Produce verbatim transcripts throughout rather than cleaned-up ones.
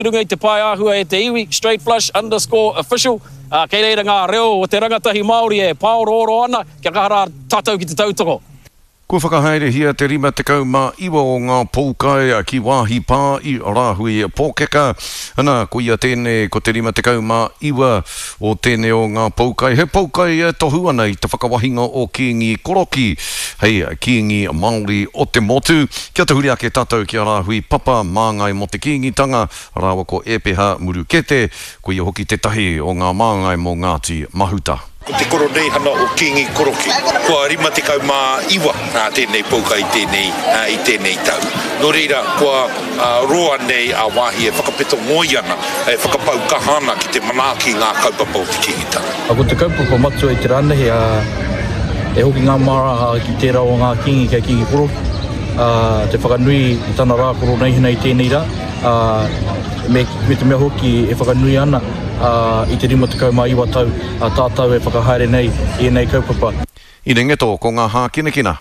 Runga i te pai āhua e te iwi, straight flush underscore official. Uh, kei reira ngā reo o te rangatahi Māori e paoro oro ana, kia kahara tātou ki te tautoko. Kua whakahaere hia te rima te kau mā iwa o ngā poukai a ki wāhi pā i rāhui pōkeka. Ana, ko ia tēne ko te rima te kau mā iwa o tēne o ngā poukai. He poukai e tohu ana i te whakawahinga o Kiingi Koroki. Hei, Kiingi Māori o te motu. Kia te huri ake tātou ki a rāhui papa māngai mo te kiingitanga. Rāwa ko epeha muru kete. Ko ia hoki te tahi o ngā māngai mo Ngāti Mahuta. Ko te koro nei hana o Kiingi Koroki. Kua rima te kau mā iwa nā tēnei poukai tēnei, uh, i tēnei tau. Nō reira, kua uh, roa nei a wāhi e whakapeto ngoi ana, e whakapau kahana ki te manaki ngā kaupapa o te kingitanga. A ko te kaupapa matu e te ranahi, uh, e hoki ngā maraha ki tērā o ngā kingi kia Kiingi Koroki. Uh, te whakanui i tāna rākoro nei hina i tēnei rā. Uh, me, me te mea hoki e whakanui ana. Uh, I te rima te kau mā iwa tau, uh, tātou e whakahaere nei i nei kaupapa. I ringeto ko ngā hā kina kina.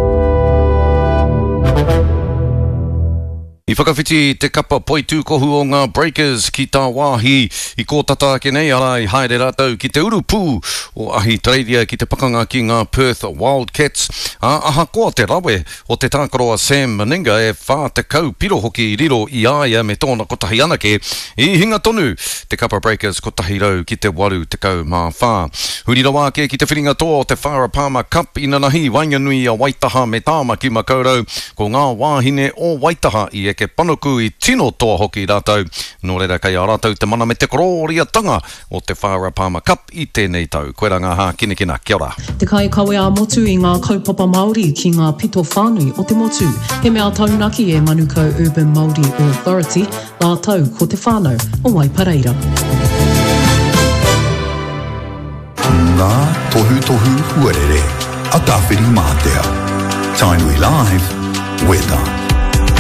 I whakawhiti te kapa poitū kohu o ngā Breakers ki tā wāhi i kōtata ke nei ara i haere rātou ki te urupū o ahi treiria ki te pakanga ki ngā Perth Wildcats. A aha koa te rawe o te tākaroa Sam Meninga e whā te kau piro hoki i riro i aia me tōna kotahi anake i hinga tonu te kapa Breakers kotahi rau ki te waru te kau mā whā. Huri rawa ke ki te whiringa tō o te Farah Palmer Cup i nanahi wainganui a Waitaha me tāma ki makaurau ko ngā wāhine o Waitaha i ke panuku i tino toa hoki i rātou. Nō reira kai a rātou te mana me te kororia tanga o te Farah Palmer Cup i tēnei tau. Koe rā ngā hā kina kina, kia ora. Te kai kawe a motu i ngā kaupapa Māori ki ngā pito whānui o te motu. He mea taunaki e Manukau Urban Māori Authority, rātou ko te whānau o Waipareira. Ngā tohu tohu huarere, a tāwhiri mātea. Tainui Live, weather.